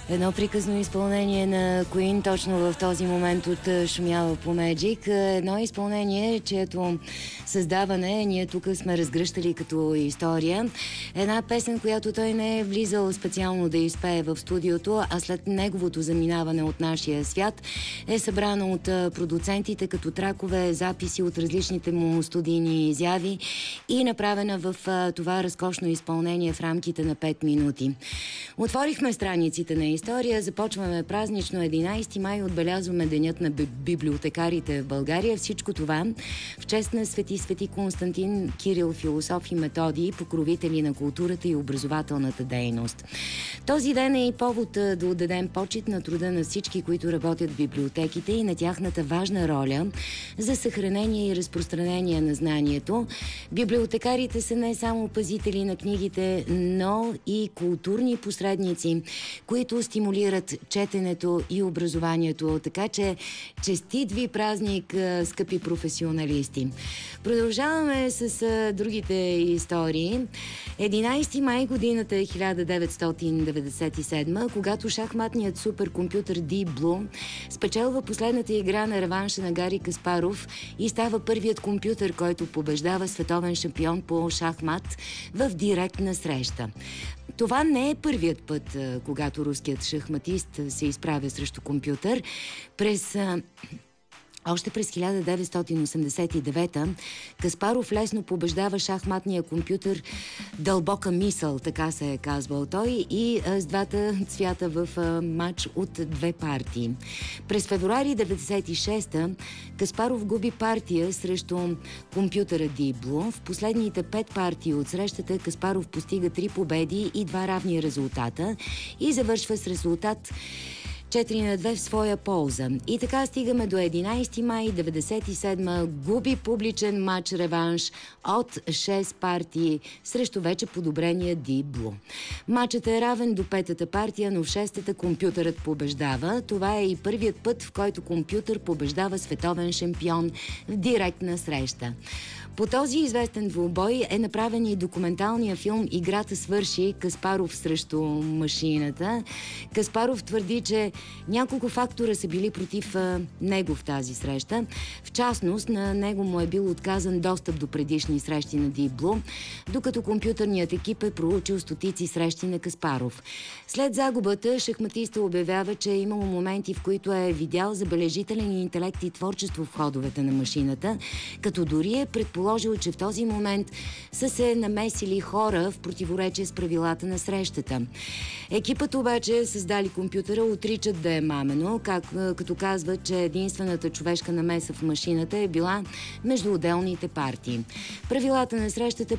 Едно приказно изпълнение на Queen точно в този момент от Шумяла по Magic. Едно изпълнение, чието създаване ние тук сме разгръщали като история. Една песен, която той не е влизал специално да изпее в студиото, а след неговото заминаване от нашия свят е събрана от продуцентите като тракове, записи от различните му студийни изяви и направена в това разкошно изпълнение в рамките на 5 минути. Отворихме страниците на история, започваме празнично 11 май, отбелязваме денят на библиотекарите в България. Всичко това в чест на свети Константин, Кирил, философ и Методий, покровители на културата и образователната дейност. Този ден е и повод да отдадем почит на труда на всички, които работят в библиотеките и на тяхната важна роля за съхранение и разпространение на знанието. Библиотекарите са не само пазители на книгите, но и културни посредници, които стимулират четенето и образованието. Така че честит ви празник, скъпи професионалисти! Продължаваме с другите истории. 11 май годината е 1997, когато шахматният суперкомпютър Deep Blue спечелва последната игра на реванша на Гари Каспаров и става първият компютър, който побеждава световен шампион по шахмат в директна среща. Това не е първият път, когато руският шахматист се изправя срещу компютър. Още през 1989 Каспаров лесно побеждава шахматния компютър Дълбока мисъл, така се е казвал той, и с двата цвята в матч от 2 партии. През февруари 1996 Каспаров губи партия срещу компютъра Deep Blue. В последните 5 партии от срещата Каспаров постига 3 победи и 2 равни резултата и завършва с резултат 4-2 в своя полза. И така стигаме до 11 май 1997, губи публичен матч-реванш от 6 партии срещу вече подобрения Deep Blue. Матчът е равен до 5-та партия, но в 6-та компютърът побеждава. Това е и първият път, в който компютър побеждава световен шампион в директна среща. По този известен двубой е направен и документалния филм "Играта свърши. Каспаров срещу машината". Каспаров твърди, че няколко фактора са били против него в тази среща. В частност, на него му е бил отказан достъп до предишни срещи на Deep Blue, докато компютърният екип е проучил стотици срещи на Каспаров. След загубата, шахматиста обявява, че е имало моменти, в които е видял забележителен интелект и творчество в ходовете на машината, като дори е предположил, че в този момент са се намесили хора в противоречие с правилата на срещата. Екипът обаче, създали компютъра, отричат да е мамено, като казват, че единствената човешка намеса в машината е била между отделните партии. Правилата на срещата